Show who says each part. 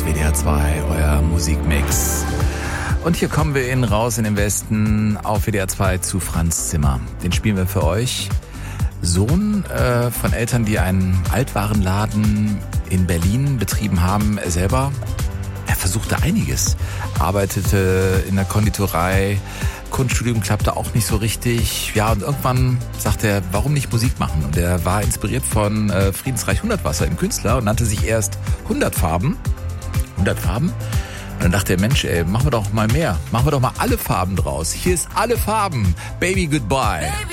Speaker 1: WDR 2, euer Musikmix. Und hier kommen wir raus in den Westen auf WDR 2 zu Franz Zimmer. Den spielen wir für euch. Sohn von Eltern, die einen Altwarenladen in Berlin betrieben haben. Er selber, er versuchte einiges. Arbeitete in der Konditorei. Kunststudium klappte auch nicht so richtig. Ja, und irgendwann sagte er, warum nicht Musik machen? Und er war inspiriert von Friedensreich Hundertwasser, im Künstler, und nannte sich erst 100 Farben. 100 Farben? Und dann dachte er, Mensch, machen wir doch mal mehr. Machen wir doch mal alle Farben draus. Hier ist alle Farben. Baby, goodbye.